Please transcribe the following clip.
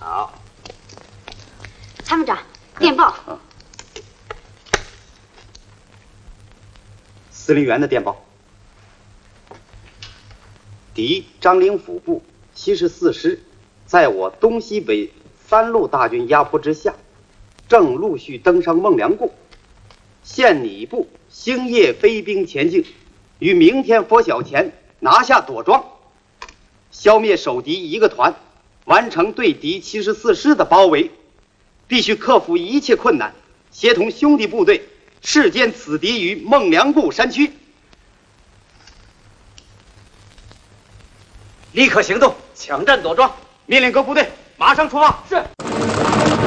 好， 参谋长，电报。 司令员的电报：敌张灵甫部74师在我东西北3路大军压迫之下，正陆续登上孟良崮。现拟部星夜飞兵前进，于明天拂晓前拿下朵庄，消灭守敌1个团，完成对敌74师的包围。必须克服一切困难，协同兄弟部队誓歼此敌于孟良崮山区。立刻行动，抢占朵庄！命令各部队马上出发。是。